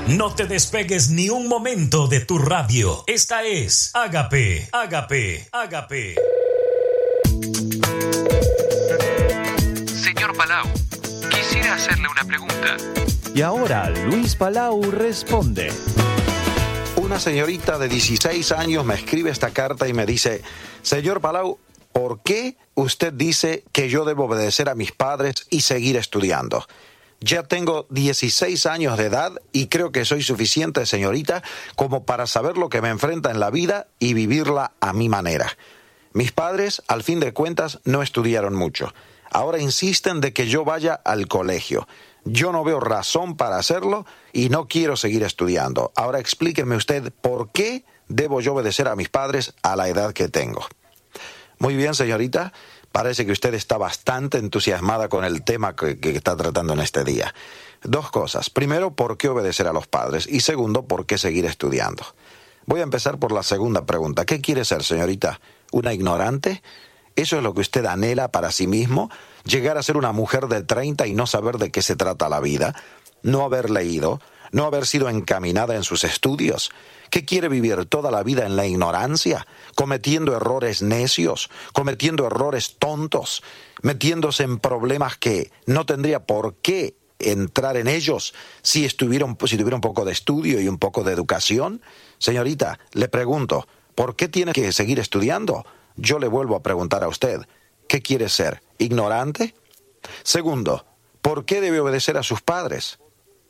No te despegues ni un momento de tu radio. Esta es Ágape, Ágape, Ágape. Señor Palau, quisiera hacerle una pregunta. Y ahora Luis Palau responde. Una señorita de 16 años me escribe esta carta y me dice: Señor Palau, ¿por qué usted dice que yo debo obedecer a mis padres y seguir estudiando? Ya tengo 16 años de edad y creo que soy suficiente, señorita, como para saber lo que me enfrenta en la vida y vivirla a mi manera. Mis padres, al fin de cuentas, no estudiaron mucho. Ahora insisten de que yo vaya al colegio. Yo no veo razón para hacerlo y no quiero seguir estudiando. Ahora explíqueme usted por qué debo yo obedecer a mis padres a la edad que tengo. Muy bien, señorita. Parece que usted está bastante entusiasmada con el tema que está tratando en este día. Dos cosas. Primero, ¿por qué obedecer a los padres? Y segundo, ¿por qué seguir estudiando? Voy a empezar por la segunda pregunta. ¿Qué quiere ser, señorita? ¿Una ignorante? ¿Eso es lo que usted anhela para sí mismo? ¿Llegar a ser una mujer de 30 y no saber de qué se trata la vida? ¿No haber leído? ¿No haber sido encaminada en sus estudios? ¿Qué quiere vivir toda la vida en la ignorancia? ¿Cometiendo errores necios? ¿Cometiendo errores tontos? ¿Metiéndose en problemas que no tendría por qué entrar en ellos si tuviera un poco de estudio y un poco de educación? Señorita, le pregunto, ¿por qué tiene que seguir estudiando? Yo le vuelvo a preguntar a usted, ¿qué quiere ser? ¿Ignorante? Segundo, ¿por qué debe obedecer a sus padres?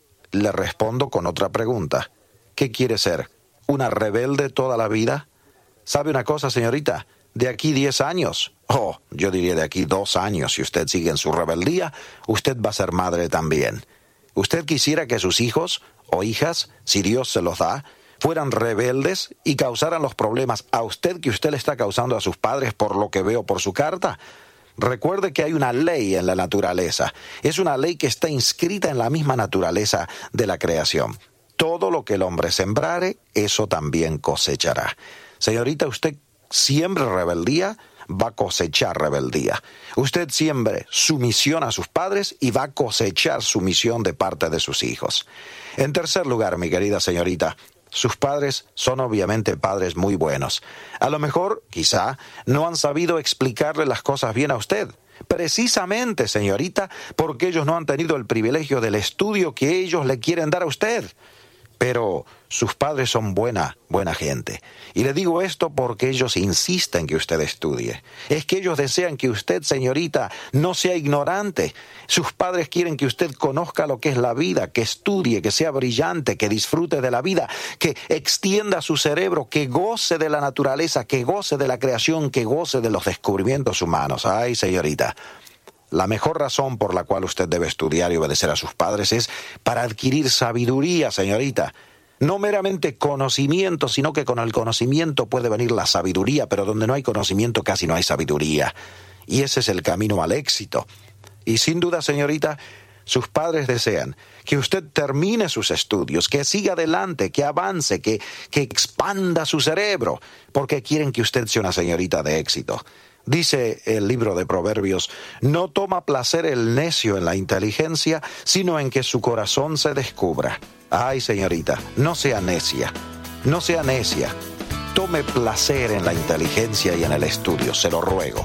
Le respondo con otra pregunta. ¿Qué quiere ser? ¿Una rebelde toda la vida? ¿Sabe una cosa, señorita? De aquí 10 años, yo diría de aquí 2 años, si usted sigue en su rebeldía, usted va a ser madre también. ¿Usted quisiera que sus hijos o hijas, si Dios se los da, fueran rebeldes y causaran los problemas a usted que usted le está causando a sus padres por lo que veo por su carta? Recuerde que hay una ley en la naturaleza. Es una ley que está inscrita en la misma naturaleza de la creación. Todo lo que el hombre sembrare, eso también cosechará. Señorita, usted siembre rebeldía, va a cosechar rebeldía. Usted siembre sumisión a sus padres y va a cosechar sumisión de parte de sus hijos. En tercer lugar, mi querida señorita, sus padres son obviamente padres muy buenos. A lo mejor, quizá, no han sabido explicarle las cosas bien a usted. Precisamente, señorita, porque ellos no han tenido el privilegio del estudio que ellos le quieren dar a usted. Pero sus padres son buena gente. Y le digo esto porque ellos insisten que usted estudie. Es que ellos desean que usted, señorita, no sea ignorante. Sus padres quieren que usted conozca lo que es la vida, que estudie, que sea brillante, que disfrute de la vida, que extienda su cerebro, que goce de la naturaleza, que goce de la creación, que goce de los descubrimientos humanos. Ay, señorita. La mejor razón por la cual usted debe estudiar y obedecer a sus padres es para adquirir sabiduría, señorita. No meramente conocimiento, sino que con el conocimiento puede venir la sabiduría, pero donde no hay conocimiento casi no hay sabiduría. Y ese es el camino al éxito. Y sin duda, señorita, sus padres desean que usted termine sus estudios, que siga adelante, que avance, que expanda su cerebro, porque quieren que usted sea una señorita de éxito. Dice el libro de Proverbios, no toma placer el necio en la inteligencia, sino en que su corazón se descubra. Ay, señorita, no sea necia, no sea necia. Tome placer en la inteligencia y en el estudio, se lo ruego.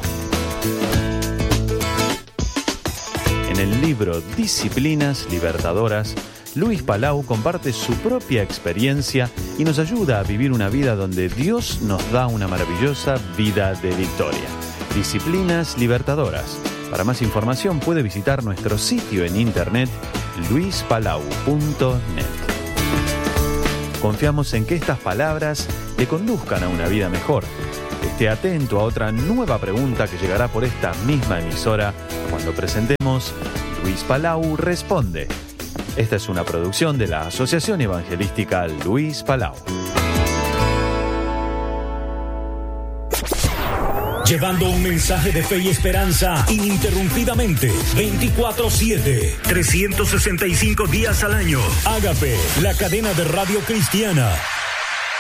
En el libro Disciplinas Libertadoras, Luis Palau comparte su propia experiencia y nos ayuda a vivir una vida donde Dios nos da una maravillosa vida de victoria. Disciplinas Libertadoras. Para más información puede visitar nuestro sitio en internet luispalau.net. Confiamos en que estas palabras le conduzcan a una vida mejor. Esté atento a otra nueva pregunta que llegará por esta misma emisora cuando presentemos Luis Palau Responde. Esta es una producción de la Asociación Evangelística Luis Palau. Llevando un mensaje de fe y esperanza ininterrumpidamente, 24/7, 365 días al año. Ágape, la cadena de radio cristiana.